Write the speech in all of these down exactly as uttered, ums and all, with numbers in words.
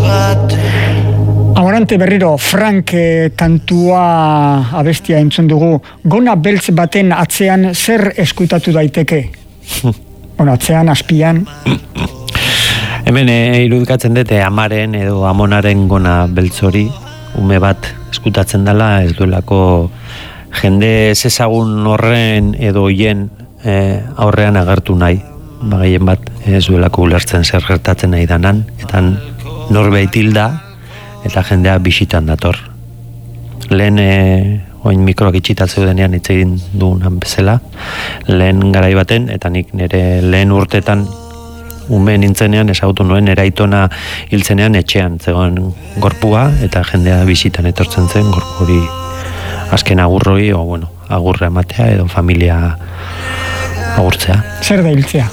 Amorante berriro, Frank eh, kantua abestia entzun dugu. Gona beltz baten atzean zer eskutatu daiteke? Bueno, atzean, azpian. Hemen e, irudikatzen dute amaren edo amonaren gona beltzori, ume bat eskutatzen dela, ez duelako jende ezagun horren edo hien e, aurrean agertu nahi. Bagaien bat ez duelako ulertzen zer gertatzen nahi danan, eta norbait hilda, eta jendea bisitan dator. Lehen, e, oin mikroak itxita zeudenean hitz egin dugunan bezala, lehen garai baten, eta nik nire lehen urtetan ume nintzenean ezagutu nuen, nire aitona hiltzenean etxean zegoen gorpua, eta jendea bisitan etortzen zen, gorpu hori azken agurroi, o bueno, agurra ematea, edo familia agurtzea. Zer da hiltzea?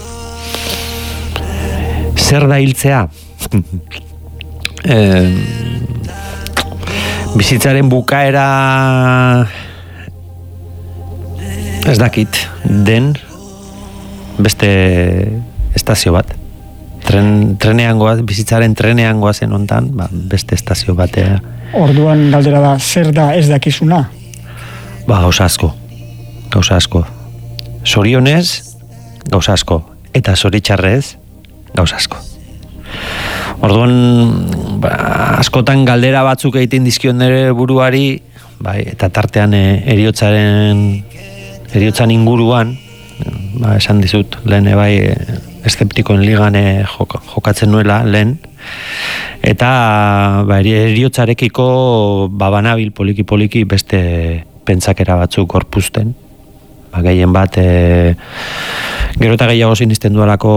Zer da hiltzea? eh, bizitzaren bukaera ez dakit den beste estazio bat. Tren, trenean goaz, bizitzaren trenean goazen ontan, ba, beste estazio batea. Orduan galdera da, zer da ez dakizuna? Ba, gauza asko. Gauza asko. Zorionez, gauza asko. Eta zoritxarrez, gauza asko. Orduan, ba, askotan galdera batzuk egiten dizkion nire buruari, bai, eta tartean e, eriotzaren eriotzan inguruan, ba, esan dizut, lehen bai, e, eszeptikoen ligan e, jok, jokatzen nuela, lehen, eta ba, eriotzarekiko ba, banabil poliki-poliki beste pentsakera batzuk gorpuzten, ba, gehien bat, e, gero eta gehiago sinisten duelako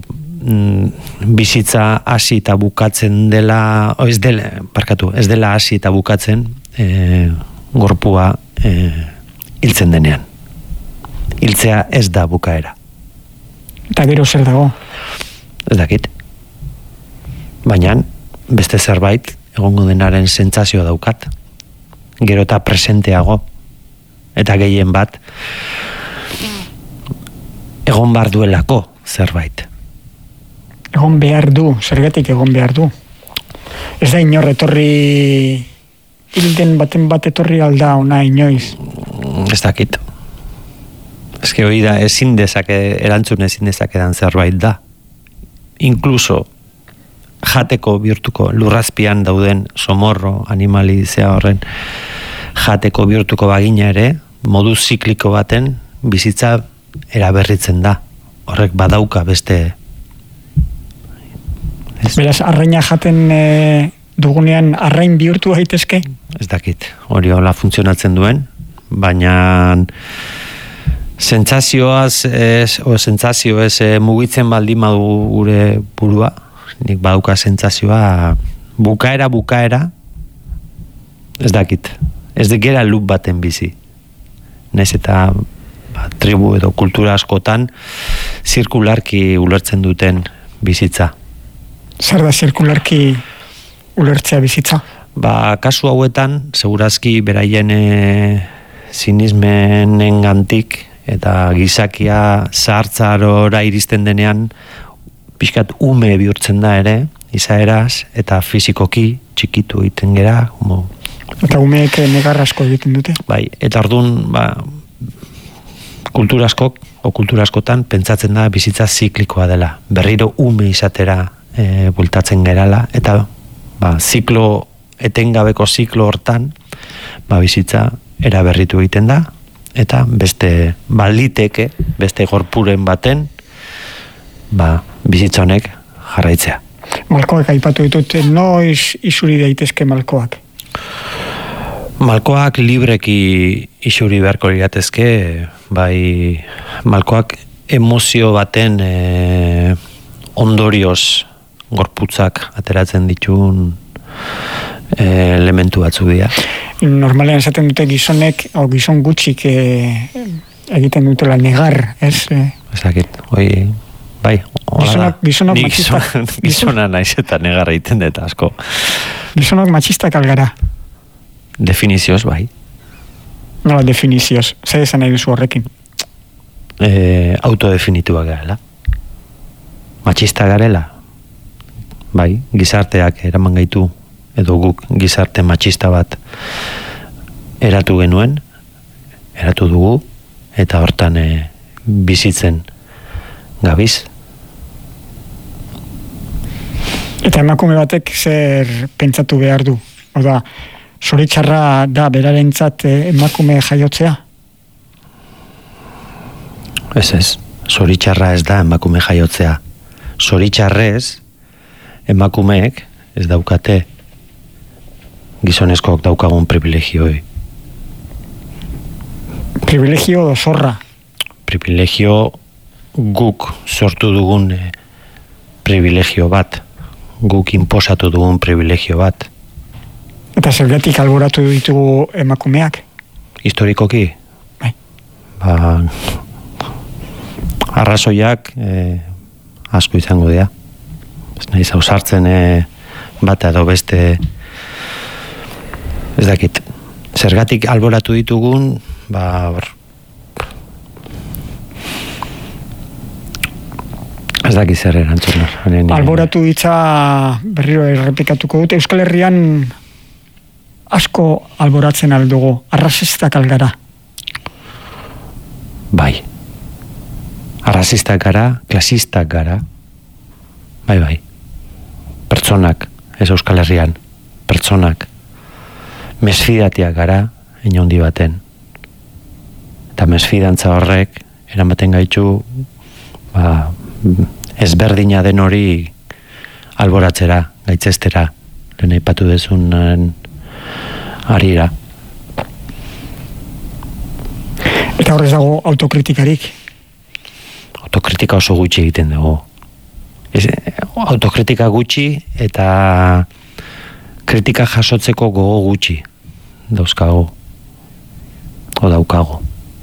bizitza hasi eta bukatzen dela, o ez dela, parkatu, ez dela hasi eta bukatzen e, gorpua e, hiltzen denean. Hiltzea ez da bukaera. Eta gero zer dago? Ez dakit. Baina beste zerbait egongo denaren sentsazioa daukat. Gero eta presenteago. Eta gehien bat egon bar duelako zerbait. Egon behar du, zergatik egon behar du. Ez da inor etorri, hilden baten bat etorri alda ona inoiz. Ez dakit. Ez que hori da, ezin dezake, erantzun ezin dezakedan zerbait da. Inkluso jateko bihurtuko, lurrazpian dauden somorro, animali zea horren, jateko bihurtuko bagina ere, modu zikliko baten bizitza eraberritzen da. Horrek badauka beste. Beraz, arraina jaten e, dugunean arrain bihurtu gaitezke? Ez dakit, hori hola funtzionatzen duen, baina sentsazioaz ez, o sentsazio ez e, mugitzen baldin badu gure burua, nik badauka sentsazioa bukaera bukaera, ez dakit, ez de gera loop baten bizi. Naiz eta ba, tribu edo kultura askotan zirkularki ulertzen duten bizitza. Zer da zirkularki ulertzea bizitza? Ba, kasu hauetan, segurazki beraien e, sinismenen gantik eta gizakia zahartzarora iristen denean pixkat ume bihurtzen da ere, izaeraz, eta fizikoki txikitu egiten gera. Como... Eta umeek negar asko egiten dute? Bai, eta orduan, ba, kultura askok, o kultura askotan, pentsatzen da bizitza ziklikoa dela. Berriro ume izatera E, bultatzen gerala, eta ba, ziklo, etengabeko ziklo hortan ba, bizitza eraberritu egiten da, eta beste baliteke, beste gorpuren baten ba, bizitza honek jarraitzea. Malkoak aipatu ditut, noiz isuri daitezke malkoak? Malkoak libreki isuri beharko liratezke, bai, malkoak emozio baten e, ondorioz gorputzak ateratzen ditun e, elementu batzuk dira. Normalean esaten dute gizonek, o gizon gutxik e, egiten dutela negar, ez? Ez dakit, hoi, bai, Gizonak, gizonak machistak. Gizona naiz eta negar egiten dut asko. Gizonak machistak algara. Definizioz, bai. Nola definizioz, zer esan nahi duzu horrekin? E, autodefinituak garela. Machista garela. bai, gizarteak eraman gaitu, edo guk gizarte matxista bat eratu genuen, eratu dugu, eta hortan e, bizitzen gabiz. Eta emakume batek zer pentsatu behar du? Oda, zoritxarra da berarentzat emakume jaiotzea? Ez ez, zoritxarra ez da emakume jaiotzea. Zoritxarrez, emakumeek ez daukate gizonezkoak daukagun privilegioi. Privilegio zorra? Privilegio guk sortu dugun eh, privilegio bat. Guk inposatu dugun privilegio bat. Eta zergatik alboratu ditugu emakumeak? Historikoki? Bai. Ba, arrazoiak eh, asko izango dira. Ez nahi zauzartzen eh, bat edo beste, ez dakit, zergatik alboratu ditugun, ba, hor, ez dakit zer erantzun. Alboratu hitza berriro errepikatuko dute, Euskal Herrian asko alboratzen aldugu, arrazistak algara. Bai. Arrazistak gara, klasistak gara. Bai, bai. Pertsonak, ez Euskal Herrian, pertsonak. Mesfidatiak gara, inondi baten. Eta mesfidantza horrek, eramaten gaitu, ba, ezberdina den hori alboratzera, gaitzestera, lehen aipatu dezun harira. Eta horrez dago autokritikarik? Autokritika oso gutxi egiten dugu. Ez, autokritika gutxi eta kritika jasotzeko gogo gutxi dauzkago. O daukago.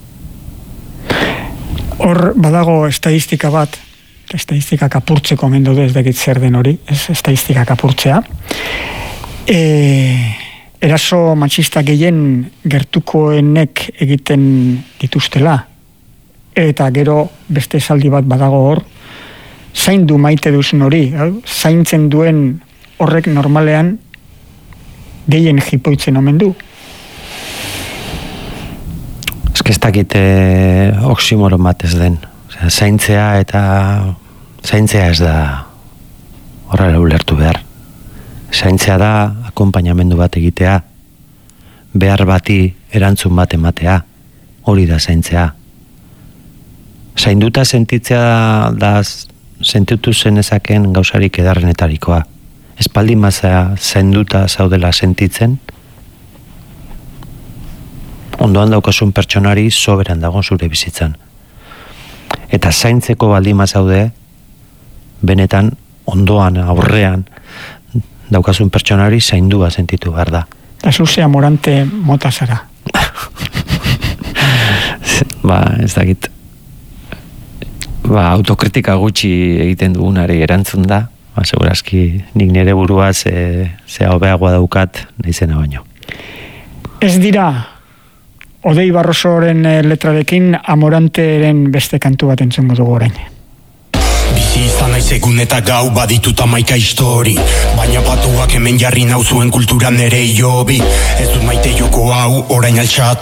Hor badago estadistika bat, estadistikak apurtzeko mendu ez dakit zer den hori, ez estadistikak apurtzea. E, eraso matxista gehien gertukoenek egiten dituztela, eta gero beste esaldi bat badago hor, zaindu maite duzun hori, zaintzen duen horrek normalean gehien jipoitzen omen du. Ez ez dakit oksimoron bat ez den. Osea, zaintzea eta zaintzea ez da horrela ulertu behar. Zaintzea da akonpainamendu bat egitea, behar bati erantzun bat ematea, hori da zaintzea. Zainduta sentitzea da sentitu zenezaken gauzarik edarrenetarikoa. Espaldi mazea zainduta zaudela sentitzen, ondoan daukasun pertsonari soberan dago zure bizitzan. Eta zaintzeko baldima zaude, benetan ondoan, aurrean, daukasun pertsonari zaindua sentitu behar da. Eta zuzea morante mota zara. Ba, ez dakit. Ba, autokritika gutxi egiten dugunari erantzun da. Ba, segurazki nik nire burua ze, ze hobeagoa daukat naizena baino. Ez dira Odei Barrosoren letrarekin Amoranteren beste kantu bat entzungo dugu orain. Bizi izan naiz egun eta gau baditut amaika histori, baina batuak hemen jarri nauzuen kultura nere jobi. Ez dut maite joko hau orain altxatu